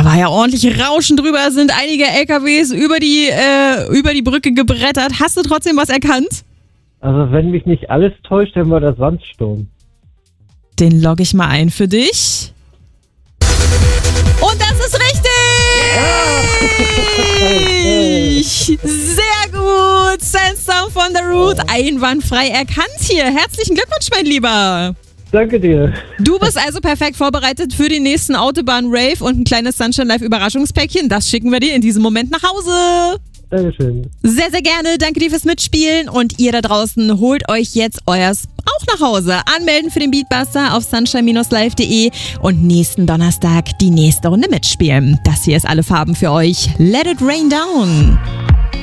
war ja ordentlich Rauschen drüber, sind einige LKWs über die Brücke gebrettert. Hast du trotzdem was erkannt? Also wenn mich nicht alles täuscht, dann war das Sandsturm. Den logge ich mal ein für dich. Und das ist richtig! Sehr gut! Sandstorm von The Root. Einwandfrei erkannt hier. Herzlichen Glückwunsch, mein Lieber. Danke dir. Du bist also perfekt vorbereitet für den nächsten Autobahn-Rave und ein kleines Sunshine Live-Überraschungspäckchen. Das schicken wir dir in diesem Moment nach Hause. Dankeschön. Sehr, sehr gerne. Danke dir fürs Mitspielen. Und ihr da draußen holt euch jetzt euers auch nach Hause. Anmelden für den Beatbuster auf sunshine-live.de und nächsten Donnerstag die nächste Runde mitspielen. Das hier ist Alle Farben für euch. Let it rain down.